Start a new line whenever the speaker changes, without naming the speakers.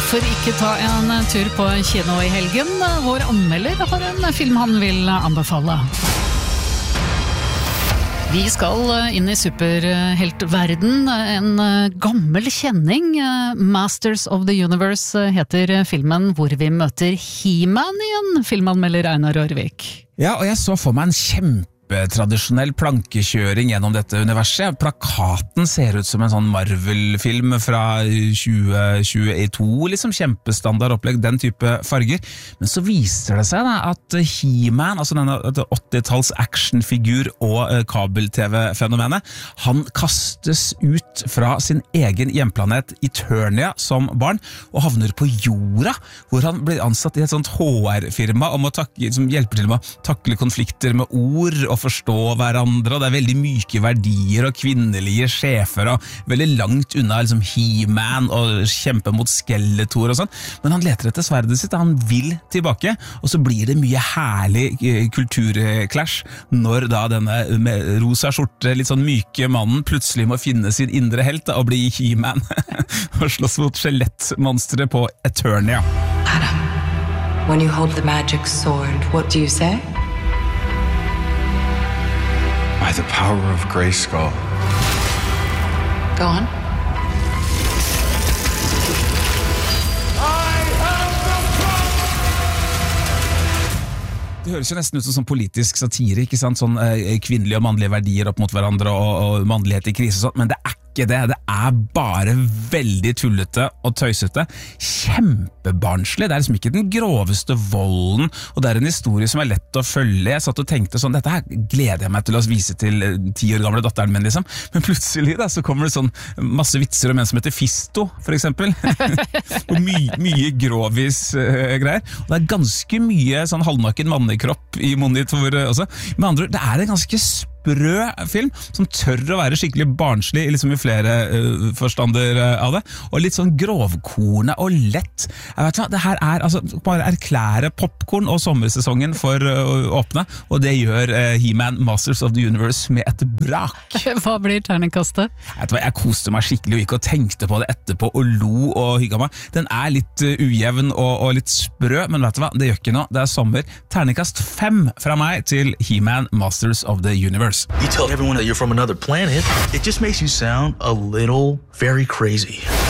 Hvorfor ikke ta en tur på kino i helgen? Vår anmelder har en film han vil anbefale. Vi skal inn i superheltverden. En gammel kjenning, Masters of the Universe heter filmen, hvor vi møter He-Man igjen, filmanmelder Einar Rørvik.
Ja, og jeg så for meg en tradisjonell plankekjøring gjennom dette universet. Plakaten ser ut som en sånn Marvel-film fra 2022, liksom kjempestandard opplegg, den type farger. Men så viser det seg da at He-Man, altså denne 80-talls actionfigur og kabel-tv-fenomenet, han kastes ut fra sin egen hjemplanet Eternia som barn, og havner på jorda, hvor han blir ansatt i et sånt HR-firma og må som hjelper til med å takle konflikter med ord og forstå hverandre, og det er veldig myke verdier og kvinnelige sjefer og veldig langt unna liksom He-Man og kjempe mot Skeletor og sånn, men han leter etter sverdet sitt, han vil tilbake, og så blir det mye herlig kulturklash når da denne med rosa skjorte, litt sånn myke mannen plutselig må finne sin indre helt da, og bli He-Man og slåss mot skjelettmonsteret på Eternia.
Adam, when you hold the magic sword, what do you say?
By the power of Grayskull.
Go on.
Det høres jo nesten ut som politisk satire, ikke sant? Sånn kvinnelige og mannlige verdier opp mot hverandre og mannlighet i krise og sånt, men det er ikke det. Det er bare veldig tullete og tøysete. Kjempebarnslig. Det er liksom ikke den groveste volden, og det er en historie som er lett å følge. Jeg satt og tenkte sånn, dette her gleder jeg meg til å vise til 10 år gamle datteren min, liksom. Men plutselig da, så kommer det sånn masse vitser om en som heter Fisto, for eksempel. Og mye grovis greier. Og det er ganske mye sånn halvnaken mannekropp i monitor også. Med andre ord, det er en ganske sprø film som tør å være skikkelig barnslig liksom i flere forstander av det, og litt sånn grovkornet og lett. Jeg vet hva, det her er altså bare erklære popcorn og sommersesongen for å åpne, og det gjør He-Man Masters of the Universe med et brak.
Hva blir terningkastet?
Jeg koste meg skikkelig og gikk og tenkte på det etterpå og lo og hygget meg. Den er litt ujevn og litt sprø, men vet du hva, det gjør ikke noe. Det er sommer. Terningkast 5 fra meg til He-Man Masters of the Universe.
You tell everyone that you're from another planet, it just makes you sound a little very crazy.